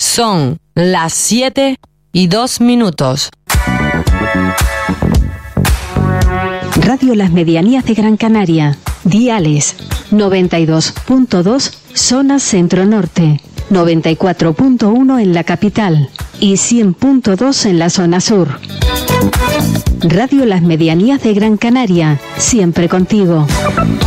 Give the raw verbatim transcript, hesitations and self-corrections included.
Son las siete y dos minutos. Radio Las Medianías de Gran Canaria. Diales noventa y dos punto dos, zona centro-norte, noventa y cuatro punto uno en la capital y cien punto dos en la zona sur. Radio Las Medianías de Gran Canaria, siempre contigo.